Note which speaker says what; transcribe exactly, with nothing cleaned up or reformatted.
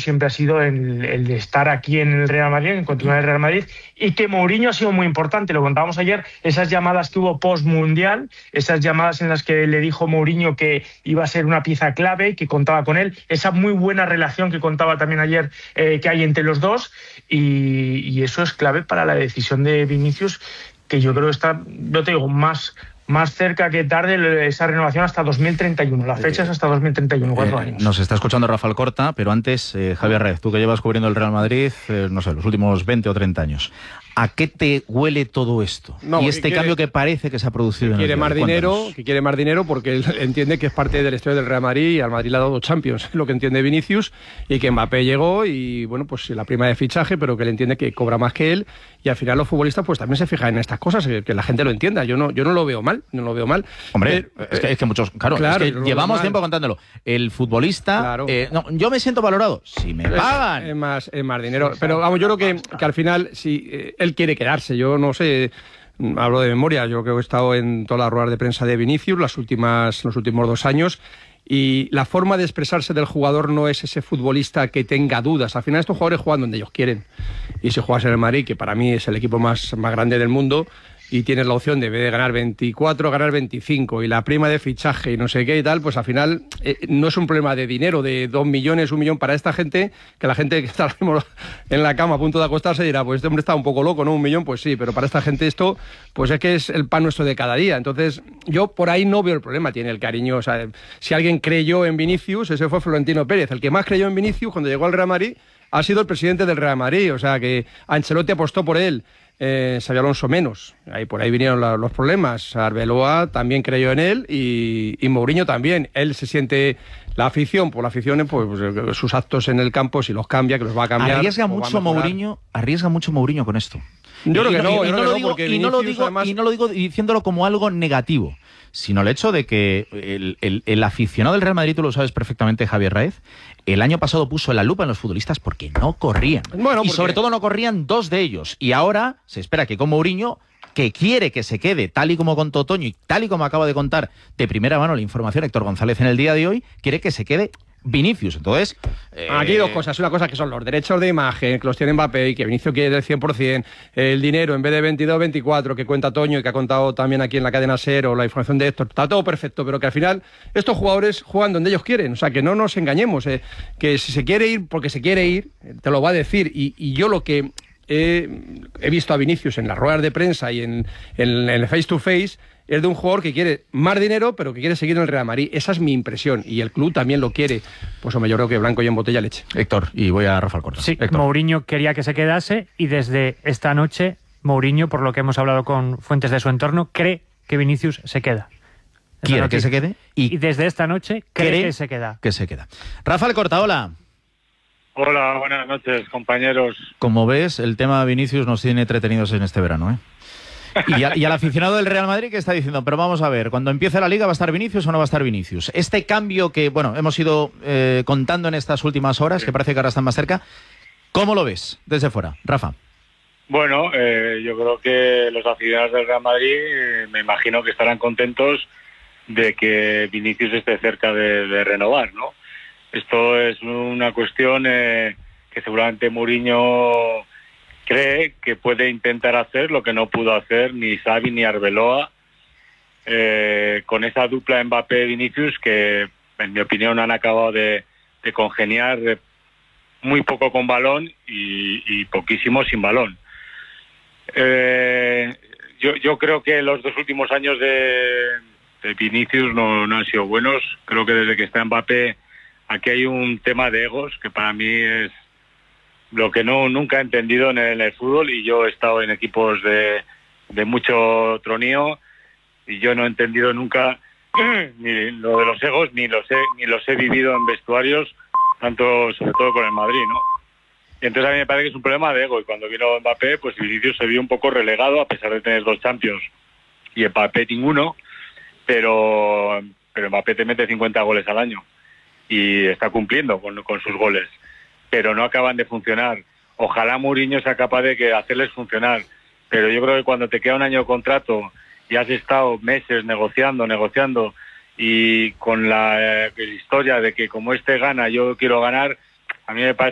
Speaker 1: siempre ha sido el, el de estar aquí en el Real Madrid, en continuar en el Real Madrid, y que Mourinho ha sido muy importante. Lo contábamos ayer, esas llamadas que hubo post-mundial, esas llamadas en las que le dijo Mourinho que iba a ser una pieza clave y que contaba con él, esa muy buena relación que contaba también ayer eh, que hay entre los dos, y, y eso es clave para la decisión de Vinicius, que yo creo que está, yo te digo, más... más cerca que tarde esa renovación hasta dos mil treinta y uno. La fecha es hasta dos mil treinta y uno, cuatro
Speaker 2: eh,
Speaker 1: años.
Speaker 2: Nos está escuchando Rafael Corta, pero antes, eh, Javier Rez, tú que llevas cubriendo el Real Madrid, eh, no sé, los últimos veinte o treinta años. ¿A qué te huele todo esto?
Speaker 3: No,
Speaker 2: y este
Speaker 3: quiere,
Speaker 2: cambio que parece que se ha producido
Speaker 3: que
Speaker 2: en el
Speaker 3: quiere más
Speaker 2: Cuéntanos.
Speaker 3: dinero, que quiere más dinero porque él entiende que es parte de la historia del Real Madrid y al Madrid le ha dado Champions, lo que entiende Vinicius, y que Mbappé llegó y bueno, pues la prima de fichaje, pero que él entiende que cobra más que él, y al final los futbolistas pues también se fijan en estas cosas, que, que la gente lo entienda. Yo no, yo no lo veo mal, no lo veo mal.
Speaker 2: Hombre,
Speaker 3: eh,
Speaker 2: es, que, es que muchos, claro,
Speaker 3: claro
Speaker 2: es que llevamos tiempo contándolo. El futbolista,
Speaker 3: claro.
Speaker 2: eh, no, yo me siento valorado, si me pagan.
Speaker 3: Es, es más, es más dinero, pero vamos, yo creo que, que al final, si eh, él quiere quedarse, yo no sé, hablo de memoria, yo creo que he estado en todas las ruedas de prensa de Vinicius las últimas, los últimos dos años, y la forma de expresarse del jugador no es ese futbolista que tenga dudas. Al final estos jugadores juegan donde ellos quieren, y si juegas en el Madrid, que para mí es el equipo más, más grande del mundo, y tienes la opción de, en vez de ganar veinticuatro, ganar veinticinco, y la prima de fichaje y no sé qué y tal, pues al final eh, no es un problema de dinero, de dos millones, un millón para esta gente, que la gente que está ahora mismo en la cama a punto de acostarse dirá, pues este hombre está un poco loco, ¿no? Un millón, pues sí, pero para esta gente esto, pues es que es el pan nuestro de cada día. Entonces, yo por ahí no veo el problema, tiene el cariño. O sea, si alguien creyó en Vinicius, ese fue Florentino Pérez. El que más creyó en Vinicius cuando llegó al Real Madrid ha sido el presidente del Real Madrid, o sea, que Ancelotti apostó por él. Eh, Xabi Alonso menos, ahí por ahí vinieron la, los problemas. Arbeloa también creyó en él y, y Mourinho también. Él se siente, la afición, por la afición, pues, pues sus actos en el campo, si los cambia, que los va a cambiar.
Speaker 2: Arriesga mucho Mourinho, arriesga mucho Mourinho con esto.
Speaker 3: Yo creo que no,
Speaker 2: y
Speaker 3: yo
Speaker 2: no
Speaker 3: creo
Speaker 2: lo
Speaker 3: que
Speaker 2: digo,
Speaker 3: no, porque
Speaker 2: y no lo
Speaker 3: Vinicius,
Speaker 2: digo,
Speaker 3: además...
Speaker 2: y no lo digo diciéndolo como algo negativo, sino el hecho de que el, el, el aficionado del Real Madrid, tú lo sabes perfectamente, Javier Raez, el año pasado puso la lupa en los futbolistas porque no corrían.
Speaker 3: Bueno,
Speaker 2: y
Speaker 3: porque...
Speaker 2: sobre todo no corrían dos de ellos. Y ahora se espera que con Mourinho, que quiere que se quede, tal y como contó Toño y tal y como acaba de contar de primera mano la información Héctor González en el día de hoy, quiere que se quede Vinicius. Entonces, eh...
Speaker 3: aquí hay dos cosas. Una cosa que son los derechos de imagen, que los tiene Mbappé y que Vinicius quiere del cien por cien, el dinero en vez de veintidós, veinticuatro que cuenta Toño y que ha contado también aquí en la cadena SER, o la información de Héctor, está todo perfecto, pero que al final estos jugadores juegan donde ellos quieren. O sea, que no nos engañemos, eh, que si se quiere ir porque se quiere ir, te lo va a decir. Y, y yo lo que he, he visto a Vinicius en las ruedas de prensa y en, en, en el face to face es de un jugador que quiere más dinero, pero que quiere seguir en el Real Madrid. Esa es mi impresión, y el club también lo quiere. Pues hombre, yo creo que blanco y en botella leche.
Speaker 2: Héctor, y voy a Rafael Corta.
Speaker 4: Sí,
Speaker 2: Héctor.
Speaker 4: Mourinho quería que se quedase, y desde esta noche Mourinho, por lo que hemos hablado con fuentes de su entorno, cree que Vinicius se queda.
Speaker 2: Quiere que se quede
Speaker 4: y, y desde esta noche cree, cree que se queda.
Speaker 2: Que se queda. Rafael Corta, hola.
Speaker 5: Hola, buenas noches, compañeros.
Speaker 2: Como ves, el tema Vinicius nos tiene entretenidos en este verano, ¿eh? Y, a, y al aficionado del Real Madrid que está diciendo, pero vamos a ver, cuando empiece la Liga, ¿va a estar Vinicius o no va a estar Vinicius? Este cambio que, bueno, hemos ido eh, contando en estas últimas horas, sí, que parece que ahora están más cerca, ¿cómo lo ves desde fuera, Rafa?
Speaker 5: Bueno, eh, yo creo que los aficionados del Real Madrid, eh, me imagino que estarán contentos de que Vinicius esté cerca de, de renovar, ¿no? Esto es una cuestión eh, que seguramente Mourinho cree que puede intentar hacer lo que no pudo hacer ni Xavi ni Arbeloa, eh, con esa dupla Mbappé-Vinicius que, en mi opinión, han acabado de, de congeniar muy poco con balón y, y poquísimo sin balón. Eh, yo, yo creo que los dos últimos años de, de Vinicius no, no han sido buenos. Creo que desde que está Mbappé, aquí hay un tema de egos que para mí es lo que no nunca he entendido en el, en el fútbol, y yo he estado en equipos de, de mucho tronío y yo no he entendido nunca ni lo de los egos, ni los he, ni los he vivido en vestuarios, tanto sobre todo con el Madrid, ¿no? Y entonces a mí me parece que es un problema de ego, y cuando vino Mbappé, pues Vinicius se vio un poco relegado a pesar de tener dos Champions y Mbappé ninguno, pero, pero Mbappé te mete cincuenta goles al año y está cumpliendo con, con sus goles, pero no acaban de funcionar. Ojalá Mourinho sea capaz de que hacerles funcionar, pero yo creo que cuando te queda un año de contrato y has estado meses negociando, negociando, y con la eh, historia de que como este gana, yo quiero ganar, a mí me parece